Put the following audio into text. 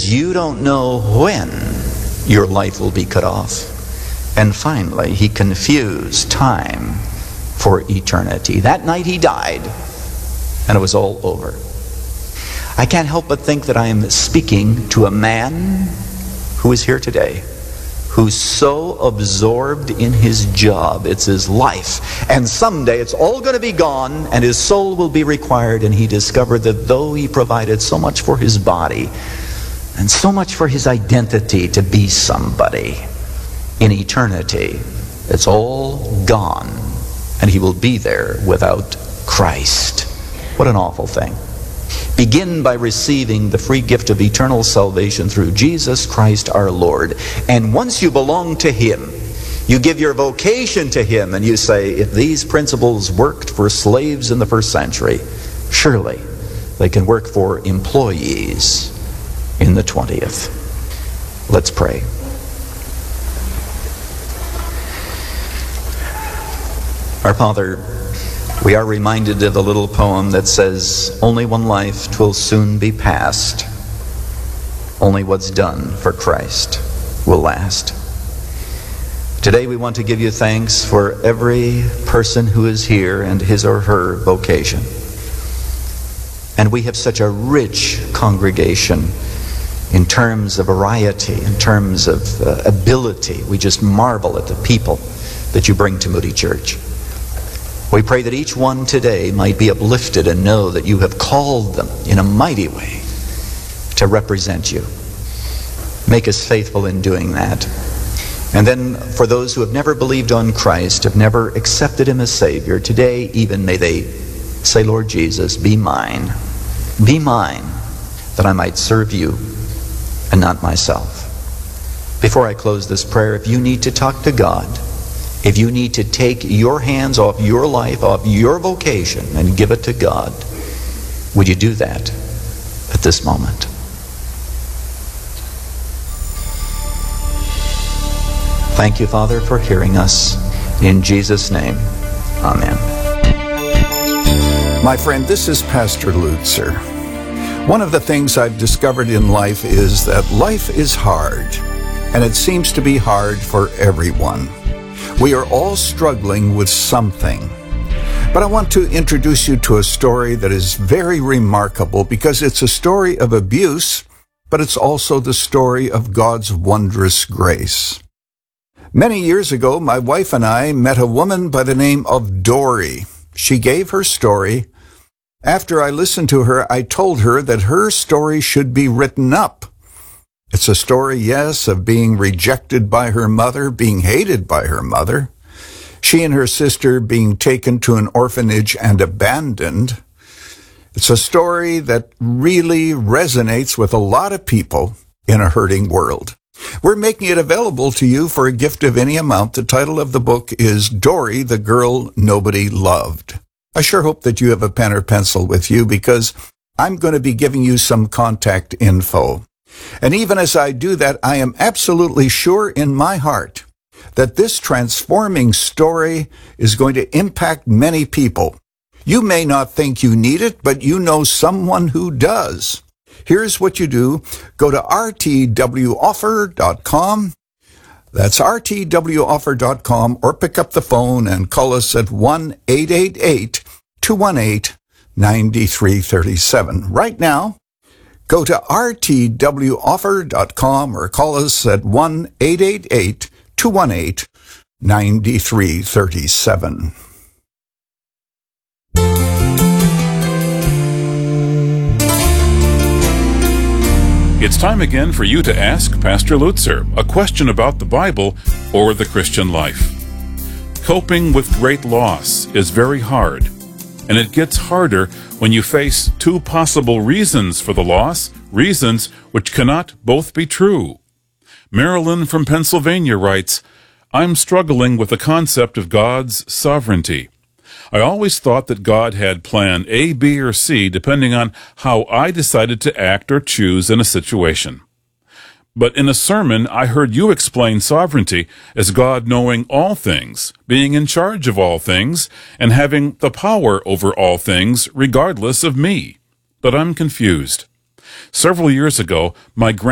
because you don't know when your life will be cut off. And finally, he confused time for eternity. That night he died, and it was all over. I can't help but think that I am speaking to a man who is here today, who's so absorbed in his job, it's his life, and someday it's all going to be gone and his soul will be required, and he discovered that though he provided so much for his body and so much for his identity to be somebody, in eternity it's all gone, and he will be there without Christ. What an awful thing. Begin by receiving the free gift of eternal salvation through Jesus Christ our Lord. And once you belong to him, you give your vocation to him, and you say, if these principles worked for slaves in the first century, surely they can work for employees in the 20th. Let's pray. Our Father, we are reminded of a little poem that says, only one life 'twill soon be past. Only what's done for Christ will last. Today we want to give you thanks for every person who is here and his or her vocation. And we have such a rich congregation in terms of variety, in terms of ability. We just marvel at the people that you bring to Moody Church. We pray that each one today might be uplifted and know that you have called them in a mighty way to represent you. Make us faithful in doing that. And then for those who have never believed on Christ, have never accepted him as Savior, today even may they say, Lord Jesus, be mine, that I might serve you and not myself. Before I close this prayer, if you need to talk to God, if you need to take your hands off your life, off your vocation, and give it to God, would you do that at this moment? Thank you, Father, for hearing us. In Jesus' name, amen. My friend, this is Pastor Lutzer. One of the things I've discovered in life is that life is hard, and it seems to be hard for everyone. We are all struggling with something. But I want to introduce you to a story that is very remarkable because it's a story of abuse, but it's also the story of God's wondrous grace. Many years ago, my wife and I met a woman by the name of Dory. She gave her story. After I listened to her, I told her that her story should be written up. It's a story, yes, of being rejected by her mother, being hated by her mother, she and her sister being taken to an orphanage and abandoned. It's a story that really resonates with a lot of people in a hurting world. We're making it available to you for a gift of any amount. The title of the book is Dory, the Girl Nobody Loved. I sure hope that you have a pen or pencil with you because I'm going to be giving you some contact info. And even as I do that, I am absolutely sure in my heart that this transforming story is going to impact many people. You may not think you need it, but you know someone who does. Here's what you do. Go to rtwoffer.com. That's rtwoffer.com, or pick up the phone and call us at 1-888-218-9337. Right now, go to rtwoffer.com or call us at 1-888-218-9337. It's time again for you to ask Pastor Lutzer a question about the Bible or the Christian life. Coping with great loss is very hard, and it gets harder when you face two possible reasons for the loss, reasons which cannot both be true. Marilyn from Pennsylvania writes, I'm struggling with the concept of God's sovereignty. I always thought that God had plan A, B, or C depending on how I decided to act or choose in a situation. But in a sermon, I heard you explain sovereignty as God knowing all things, being in charge of all things, and having the power over all things regardless of me. But I'm confused. Several years ago, my